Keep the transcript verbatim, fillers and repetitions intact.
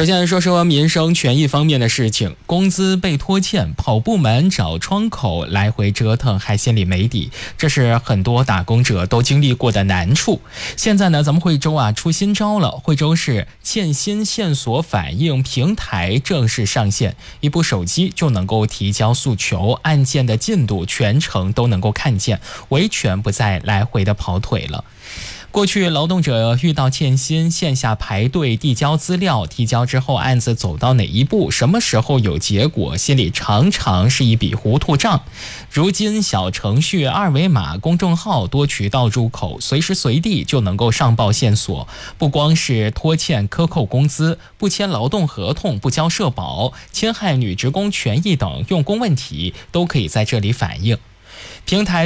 首先说说民生权益方面的事情，工资被拖欠，跑部门找窗口，来回折腾，还心里没底，这是很多打工者都经历过的难处。现在呢，咱们惠州啊出新招了，惠州市欠薪线索反映平台正式上线，一部手机就能够提交诉求，案件的进度全程都能够看见，维权不再来回的跑腿了。过去劳动者遇到欠薪，线下排队递交资料，提交之后案子走到哪一步，什么时候有结果，心里常常是一笔糊涂账。如今小程序、二维码、公众号多渠道入口，随时随地就能够上报线索，不光是拖欠克扣工资、不签劳动合同、不交社保、侵害女职工权益等用工问题，都可以在这里反映。平台